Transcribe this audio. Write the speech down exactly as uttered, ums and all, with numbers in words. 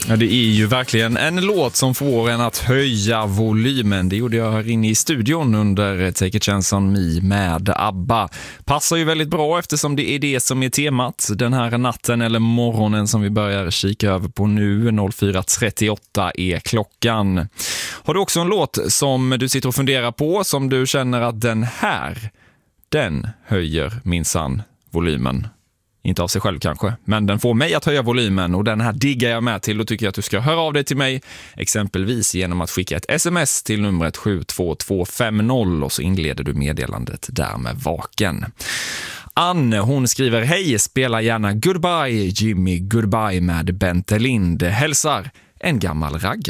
Ja, det är ju verkligen en låt som får en att höja volymen. Det gjorde jag här inne i studion under Take a Chance on Me med ABBA. Passar ju väldigt bra eftersom det är det som är temat den här natten eller morgonen som vi börjar kika över på nu. noll fyra trettioåtta är klockan. Har du också en låt som du sitter och funderar på, som du känner att den här, den höjer minsann volymen? Inte av sig själv kanske, men den får mig att höja volymen och den här diggar jag med till, och tycker jag att du ska höra av dig till mig, exempelvis genom att skicka ett sms till numret sju två två fem noll och så inleder du meddelandet där med vaken. Anne, hon skriver: hej, spela gärna Goodbye Jimmy Goodbye med Bente Lind. Hälsar en gammal raggare.